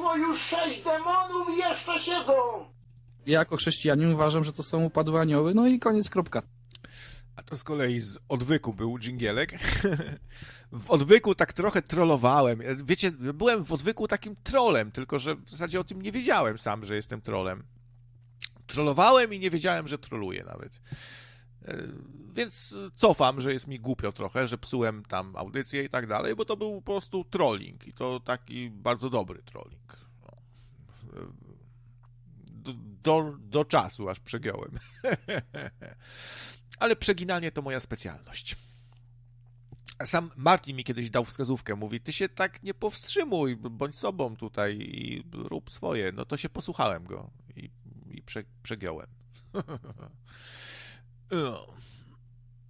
Przeszło już 6 demonów i jeszcze siedzą. Ja jako chrześcijanin uważam, że to są upadłe anioły, no i koniec, kropka. A to z kolei z Odwyku był dżingielek. W Odwyku tak trochę trollowałem. Wiecie, byłem w Odwyku takim trollem, tylko że w zasadzie o tym nie wiedziałem sam, że jestem trollem. Trollowałem i nie wiedziałem, że trolluję nawet. Więc cofam, że jest mi głupio trochę, że psułem tam audycję i tak dalej, bo to był po prostu trolling i to taki bardzo dobry trolling. Do czasu, aż przegiąłem. Ale przeginanie to moja specjalność. Sam Martin mi kiedyś dał wskazówkę, mówi, ty się tak nie powstrzymuj, bądź sobą tutaj i rób swoje. No to się posłuchałem go i przegiąłem. No.